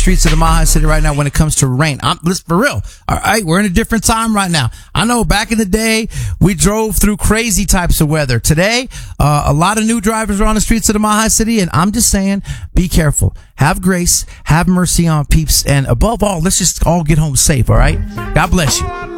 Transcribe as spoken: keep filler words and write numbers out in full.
streets of the Mile High City right now when it comes to rain. I'm listen, for real. All right, we're in a different time right now. I know back in the day we drove through crazy types of weather. Today, uh, a lot of new drivers are on the streets of the Mile High City, and I'm just saying, be careful. Have grace, have mercy on peeps, and above all, let's just all get home safe. All right. God bless you.